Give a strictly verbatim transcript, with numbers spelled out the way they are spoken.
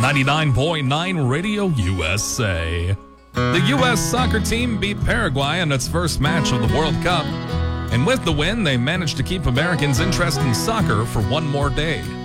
ninety-nine point nine Radio U S A. The U S soccer team beat Paraguay in its first match of the World Cup. And with the win, they managed to keep Americans' interest in soccer for one more day.